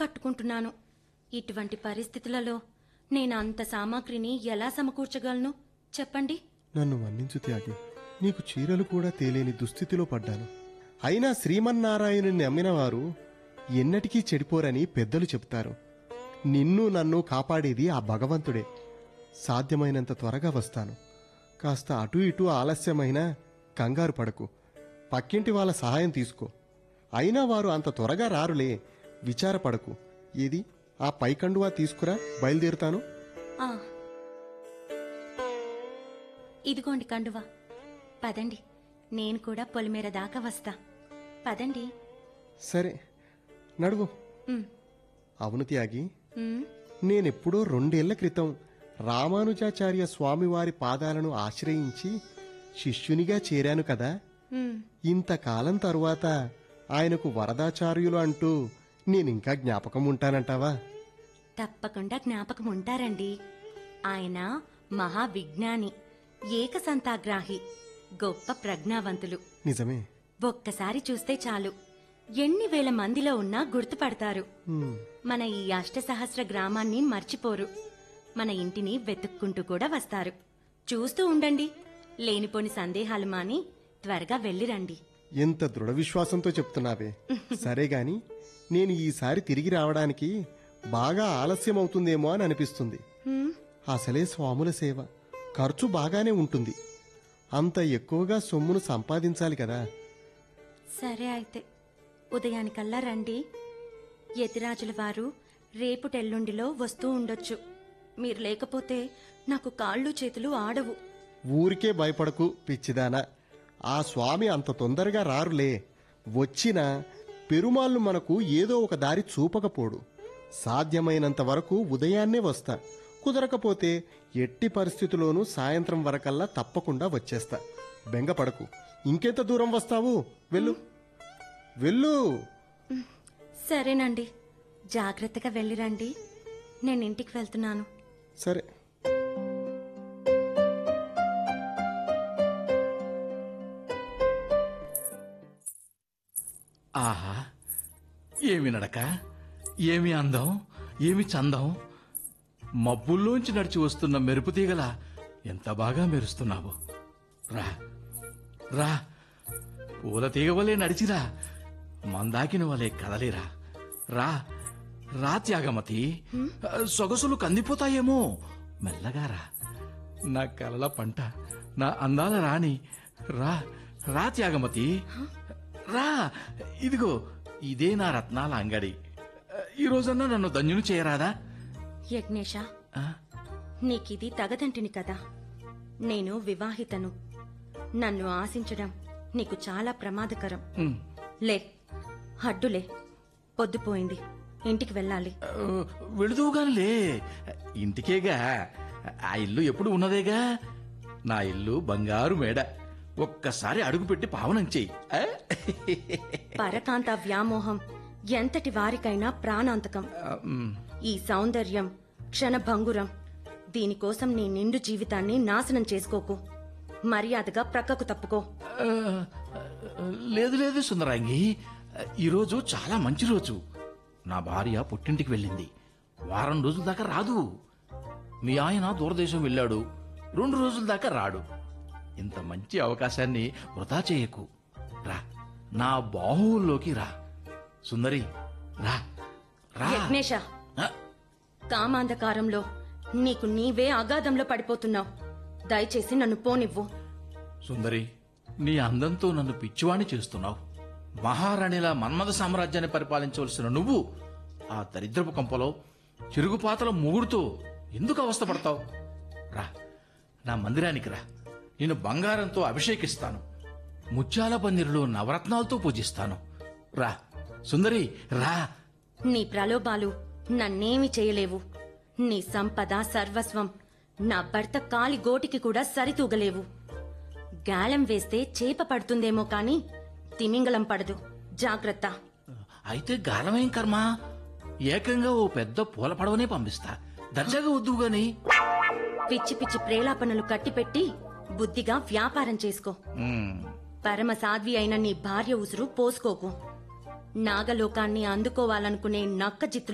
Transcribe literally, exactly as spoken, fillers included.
కట్టుకుంటున్నాను. ఇటువంటి పరిస్థితులలో నేను అంత సామాగ్రిని ఎలా సమకూర్చగలను చెప్పండి. నన్ను మన్నించు త్యాగి. నీకు చీరలు కూడా తేలేని దుస్థితిలో పడ్డాను. అయినా శ్రీమన్నారాయణుని నమ్మిన వారు ఎన్నటికీ చెడిపోరని పెద్దలు చెప్తారు. నిన్ను నన్ను కాపాడేది ఆ భగవంతుడే. సాధ్యమైనంత త్వరగా వస్తాను. కాస్త అటు ఇటు ఆలస్యమైనా కంగారు పడకు. పక్కింటి వాళ్ళ సహాయం తీసుకో. అయినా వారు అంత త్వరగా రారులే, విచారపడకు. ఏది ఆ పైకండువా తీసుకురా, బయలుదేరుతాను. ఆ ఇదిగోండి కండువా. పదండి, నేను కూడా పొలిమేర దాకా వస్తా. పదండి. సరే, నడువు. ఉమ్, అవును త్యాగి, ఉమ్, నేనెప్పుడో రెండేళ్ల క్రితం రామానుజాచార్య స్వామివారి పాదాలను ఆశ్రయించి శిష్యునిగా చేరాను కదా. ఉమ్. ఇంతకాలం తరువాత ఆయనకు వరదాచార్యులు అంటూ నేనింకా జ్ఞాపకం ఉంటానంటావా? తప్పకుండా జ్ఞాపకం ఉంటారండి. ఆయన మహావిజ్ఞాని, ఏకసంతాగ్రాహి, గొప్ప ప్రజ్ఞావంతులు. నిజమే. ఒక్కసారి చూస్తే చాలు, ఎన్ని వేల మందిలో ఉన్నా గుర్తుపడతారు. హ్మ్. మన ఈ అష్టసహస్ర గ్రామాన్ని మర్చిపోరు. మన ఇంటిని వెతుక్కుంటూ కూడా వస్తారు. చూస్తూ ఉండండి. లేనిపోని సందేహాలు మాని త్వరగా వెళ్ళిరండి. ఎంత దృఢ విశ్వాసంతో చెప్తున్నావే. సరే గాని, నేను ఈసారి తిరిగి రావడానికి బాగా ఆలస్యం అవుతుందేమో అని అనిపిస్తుంది. హ్మ్, అసలే స్వాముల సేవ ఖర్చు బాగానే ఉంటుంది. అంత ఎక్కువగా సొమ్మును సంపాదించాలి కదా. సరే అయితే ఉదయానికల్లా రండి. యతిరాజుల వారు రేపుటెల్లుండిలో వస్తూ ఉండొచ్చు. మీరు లేకపోతే నాకు కాళ్ళు చేతులు ఆడవు. ఊరికే భయపడకు పిచ్చిదానా. ఆ స్వామి అంత తొందరగా రారులే. వచ్చినా పెరుమాళ్ళు మనకు ఏదో ఒక దారి చూపకపోడు. సాధ్యమైనంత వరకు ఉదయాన్నే వస్తా. కుదరకపోతే ఎట్టి పరిస్థితుల్లోనూ సాయంత్రం వరకల్లా తప్పకుండా వచ్చేస్తా. బెంగపడకు. ఇంకెంత దూరం వస్తావు? వెళ్ళు వెళ్ళు. సరేనండి, జాగ్రత్తగా వెళ్ళిరండి. నేను ఇంటికి వెళ్తున్నాను. సరే. ఆహా, ఏమి నడక, ఏమి అందం, ఏమి చందం. మబ్బుల్లోంచి నడిచి వస్తున్న మెరుపు తీగల ఎంత బాగా మెరుస్తున్నావు. రా రా, పూల తీగ వలె నడిచిరా, మందాకిన వలె కదలిరా. రా రా త్యాగమతి, సొగసులు కందిపోతాయేమో. మెల్లగా రా, నా కలల పంట, నా అందాల రాణి. రా రా త్యాగమతి, రా. ఇదిగో ఇదే నా రత్నాల అంగడి. ఈ రోజన్నా నన్ను ధన్యుని చేయరాదా? యజ్ఞేశ, నీకిది తగదంటిని కదా. నేను వివాహితను. నన్ను ఆశించడం నీకు చాలా ప్రమాదకరం. ఉమ్, లే, హడ్డులే. పొద్దుపోయింది, ఇంటికి వెళ్ళాలి. వెళుదువుగానిలే, ఇంటికేగా. ఆ ఇల్లు ఎప్పుడు ఉన్నదేగా. నా ఇల్లు బంగారు మేడ. ఒక్కసారి అడుగుపెట్టి పావనం చెయ్యి. ఆ? పరకాంత వ్యామోహం ఎంతటి వారికైనా ప్రాణాంతకం. ఉమ్, ఈ సౌందర్యం క్షణభంగురం. దీనికోసం నీ నిండు జీవితాన్ని నాశనం చేసుకోకు. మర్యాదగా ప్రక్కకు తప్పుకో. ఆ, లేదు లేదు సుందరాంగి, ఈరోజు చాలా మంచి రోజు. నా భార్య పుట్టింటికి వెళ్ళింది. వారం రోజుల దాకా రాదు. మీ ఆయన దూరదేశం వెళ్ళాడు. రెండు రోజుల దాకా రాడు. ఇంత మంచి అవకాశాన్ని వృధా చేయకు. రా, నా బాహువుల్లోకి రా. సుందరి, రా రా. యజ్ఞేశ, ఆ, కామాంధకారంలో నీకు నీవే అగాధంలో పడిపోతున్నావు. దయచేసి నన్ను పోనివ్వు. సుందరి, నీ అందంతో నన్ను పిచ్చివాణ్ణి చేస్తున్నావు. మహారాణిలా మన్మథ సామ్రాజ్యాన్ని పరిపాలించవలసిన నువ్వు ఆ దరిద్రపు కంపలో చిరుగుపాతల మూగుడుతో ఎందుకు అవస్థపడతావు? రా, నా మందిరానికి రా. నేను బంగారంతో అభిషేకిస్తాను. ముత్యాల పందిరిలో నవరత్నాలతో పూజిస్తాను. రా సుందరి, రా. నీ ప్రలోభాలు నన్నేమి చేయలేవు. నీ సంపద సర్వస్వం నా భర్త కాలి గోటికి కూడా సరితూగలేవు. గాలం వేస్తే చేప పడుతుందేమో కాని తిమింగలం పడదు. జాగ్రత్త. అయితే గాలమేం కర్మ, ఏకంగా ఓ పెద్ద పూల పడవనే పంపిస్తా. దర్జాగా వద్దు గాని. పిచ్చి పిచ్చి ప్రేలాపనలు కట్టిపెట్టి బుద్ధిగా వ్యాపారం చేసుకో. ఉమ్. పరమ సాధ్వి అయిన నీ భార్య ఉసురు పోసుకోకు. నాగలోకాన్ని అందుకోవాలనుకునే నక్క